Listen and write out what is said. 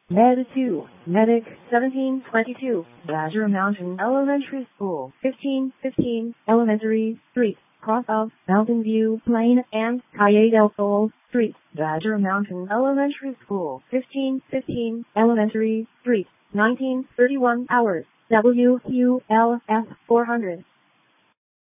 Med 2, Medic 1722, Badger Mountain Elementary School 1515, Elementary Street, cross of Mountain View Lane and Calle del Sol Street, Badger Mountain Elementary School 1515, Elementary Street, 1931 hours, WQLF 400.